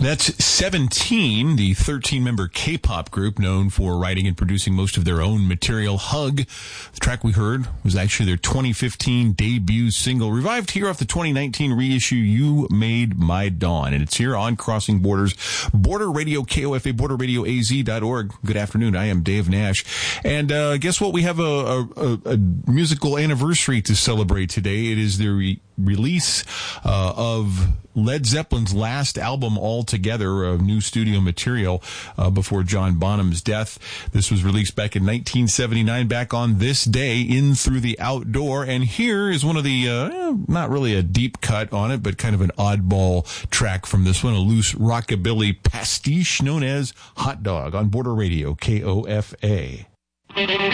That's 17, the 13-member K-pop group known for writing and producing most of their own material. Hug, the track we heard, was actually their 2015 debut single, revived here off the 2019 reissue, You Made My Dawn. And it's here on Crossing Borders, Border Radio KOFA, borderradioaz.org. Good afternoon. I am Dave Nash. And guess what? We have a musical anniversary to celebrate today. It is the release of Led Zeppelin's last album altogether, of new studio material before John Bonham's death. This was released back in 1979, back on this day, In Through the Outdoor. And here is one of the, not really a deep cut on it, but kind of an oddball track from this one, a loose rockabilly pastiche known as Hot Dog on Border Radio, KOFA.